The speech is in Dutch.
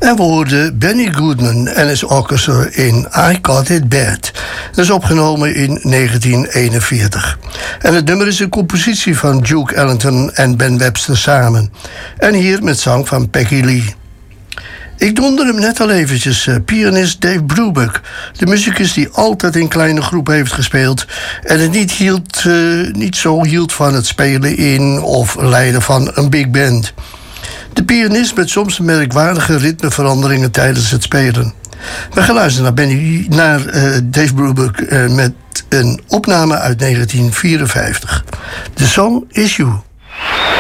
En we hoorden Benny Goodman en his orchestra in I Got It Bad. Dat is opgenomen in 1941. En het nummer is een compositie van Duke Ellington en Ben Webster samen. En hier met zang van Peggy Lee. Ik donder hem net al eventjes. Pianist Dave Brubeck. De muzikus die altijd in kleine groepen heeft gespeeld en het niet zo hield van het spelen in of leiden van een big band. De pianist met soms merkwaardige ritmeveranderingen tijdens het spelen. We gaan luisteren naar Dave Brubeck met een opname uit 1954. The Song Is You.